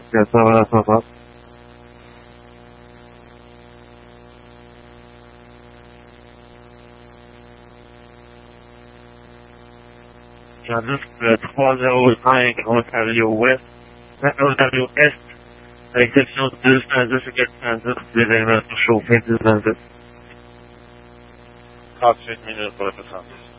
Yes, ça va. J'indique 305 Ontario Ouest, Ontario Est, à l'exception 210 et 410, l'événement chauffé 210. 38 minutes pour le 70.